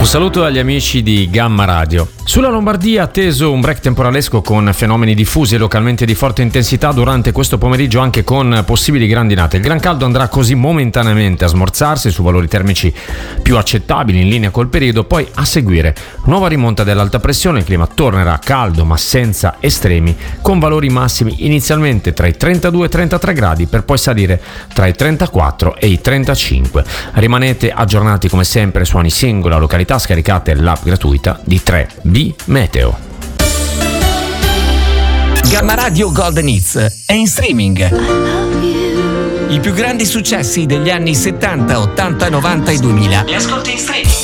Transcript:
saluto agli amici di Gamma Radio. Sulla Lombardia atteso un break temporalesco con fenomeni diffusi e localmente di forte intensità durante questo pomeriggio, anche con possibili grandinate. Il gran caldo andrà così momentaneamente a smorzarsi su valori termici più accettabili in linea col periodo, poi a seguire nuova rimonta dell'alta pressione, il clima tornerà caldo ma senza estremi, con valori massimi inizialmente tra i 32 e i 33 gradi per poi salire tra i 34 e i 35. Rimanete aggiornati come sempre su ogni singola località, scaricate l'app gratuita di 3B Meteo. Gamma Radio Golden Hits è in streaming. I più grandi successi degli anni 70, 80, 90 e 2000 li ascolti in streaming